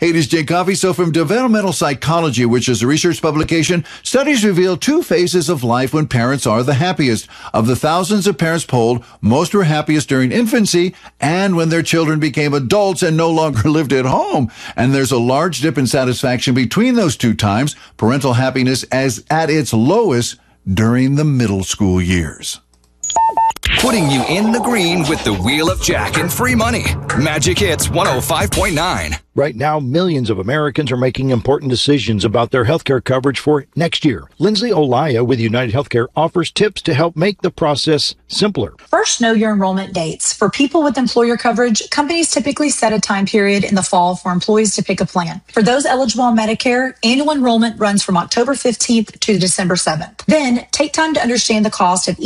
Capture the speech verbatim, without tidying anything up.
Hey, it is Jay Coffey. So from Developmental Psychology, which is a research publication, studies reveal two phases of life when parents are the happiest. Of the thousands of parents polled, most were happiest during infancy and when their children became adults and no longer lived at home. And there's a large dip in satisfaction between those two times. Parental happiness is at its lowest during the middle school years. Putting you in the green with the Wheel of Jack and free money. Magic Hits one oh five point nine. Right now, millions of Americans are making important decisions about their healthcare coverage for next year. Lindsay Olaya with United Healthcare offers tips to help make the process simpler. First, know your enrollment dates. For people with employer coverage, companies typically set a time period in the fall for employees to pick a plan. For those eligible on Medicare, annual enrollment runs from October fifteenth to December seventh. Then, take time to understand the cost of